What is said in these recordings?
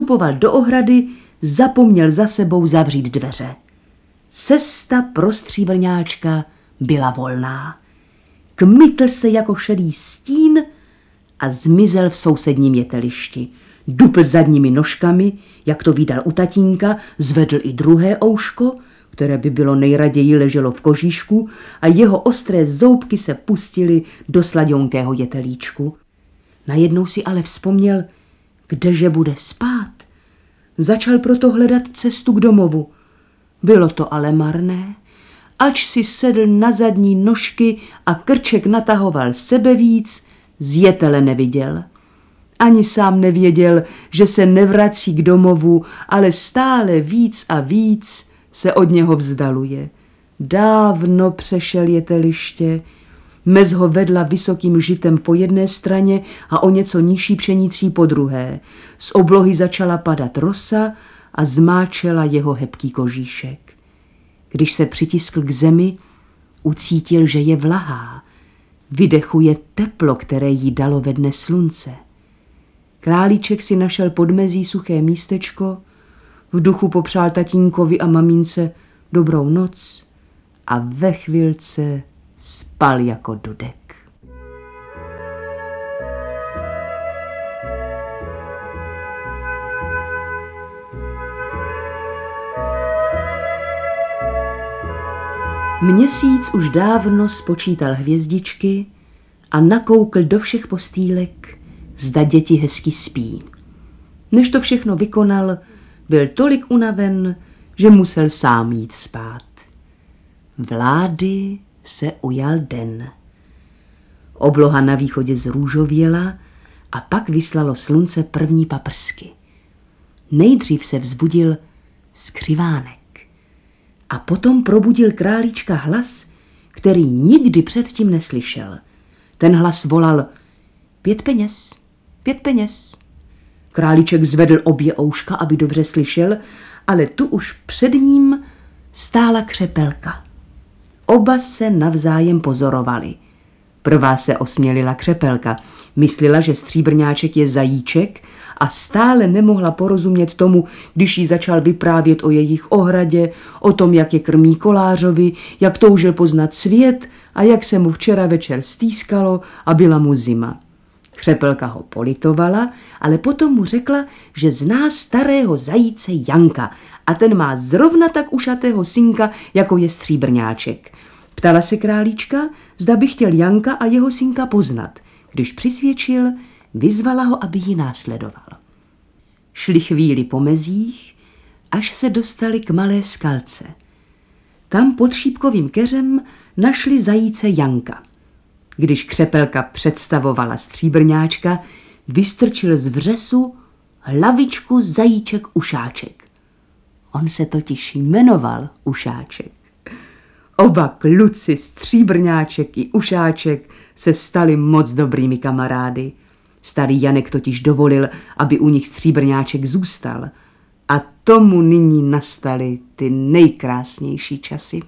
vstupoval do ohrady, zapomněl za sebou zavřít dveře. Cesta pro stříbrňáčka byla volná. Kmitl se jako šedý stín a zmizel v sousedním jetelišti. Dupl zadními nožkami, jak to vídal u tatínka, zvedl i druhé ouško, které by bylo nejraději leželo v kožíšku, a jeho ostré zoubky se pustily do sladěnkého jetelíčku. Najednou si ale vzpomněl, kdeže bude spát. Začal proto hledat cestu k domovu. Bylo to ale marné. Ač si sedl na zadní nožky a krček natahoval sebevíc, z jetele neviděl. Ani sám nevěděl, že se nevrací k domovu, ale stále víc a víc se od něho vzdaluje. Dávno přešel jeteliště, mez ho vedla vysokým žitem po jedné straně a o něco nižší pšenicí po druhé. Z oblohy začala padat rosa a zmáčela jeho hebký kožíšek. Když se přitiskl k zemi, ucítil, že je vlahá. Vydechuje teplo, které jí dalo ve dne slunce. Králíček si našel podmezí suché místečko, v duchu popřál tatínkovi a mamince dobrou noc a ve chvilce spal jako dudek. Měsíc už dávno spočítal hvězdičky a nakoukl do všech postýlek, zda děti hezky spí. Než to všechno vykonal, byl tolik unaven, že musel sám jít spát. Vlády se ujal den. Obloha na východě zrůžověla a pak vyslalo slunce první paprsky. Nejdřív se vzbudil skřivánek a potom probudil králíčka hlas, který nikdy předtím neslyšel. Ten hlas volal: 5 peněz, 5 peněz. Králíček zvedl obě ouška, aby dobře slyšel, ale tu už před ním stála Křepelka. Oba se navzájem pozorovali. Prvá se osmělila Křepelka. Myslela, že stříbrňáček je zajíček a stále nemohla porozumět tomu, když jí začal vyprávět o jejich ohradě, o tom, jak je krmí kolářovi, jak toužil poznat svět a jak se mu včera večer stýskalo a byla mu zima. Křepelka ho politovala, ale potom mu řekla, že zná starého zajíce Janka a ten má zrovna tak ušatého synka, jako je stříbrňáček. Ptala se králíčka, zda by chtěl Janka a jeho synka poznat. Když přisvědčil, vyzvala ho, aby ji následoval. Šli chvíli po mezích, až se dostali k malé skalce. Tam pod šípkovým keřem našli zajíce Janka. Když Křepelka představovala stříbrňáčka, vystrčil z vřesu hlavičku zajíček Ušáček. On se totiž jmenoval Ušáček. Oba kluci, stříbrňáček i Ušáček, se stali moc dobrými kamarády. Starý Janek totiž dovolil, aby u nich stříbrňáček zůstal. A tomu nyní nastaly ty nejkrásnější časy.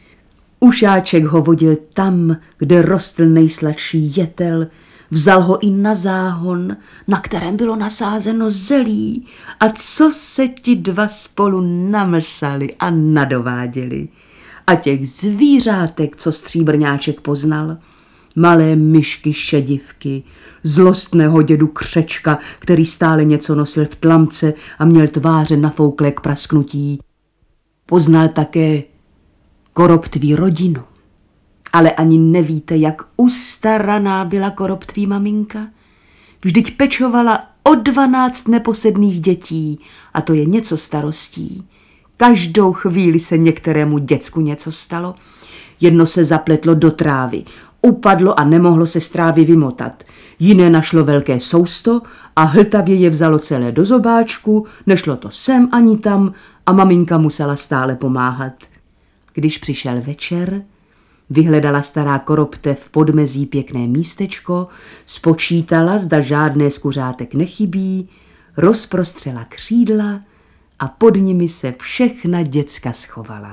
Ušáček ho vodil tam, kde rostl nejsladší jetel, vzal ho i na záhon, na kterém bylo nasázeno zelí, a co se ti dva spolu namlsali a nadováděli. A těch zvířátek, co stříbrňáček poznal, malé myšky šedivky, zlostného dědu Křečka, který stále něco nosil v tlamce a měl tváře nafouklé k prasknutí. Poznal také Koroptví rodinu. Ale ani nevíte, jak ustaraná byla Koroptví maminka. Vždyť pečovala o 12 neposedných dětí a to je něco starostí. Každou chvíli se některému děcku něco stalo. Jedno se zapletlo do trávy, upadlo a nemohlo se z trávy vymotat. Jiné našlo velké sousto a hltavě je vzalo celé do zobáčku, nešlo to sem ani tam a maminka musela stále pomáhat. Když přišel večer, vyhledala stará Koropte v podmezí pěkné místečko, spočítala, zda žádné z kuřátek nechybí, rozprostřela křídla a pod nimi se všechna děcka schovala.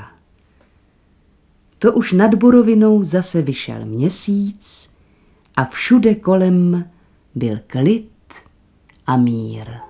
To už nad borovinou zase vyšel měsíc a všude kolem byl klid a mír.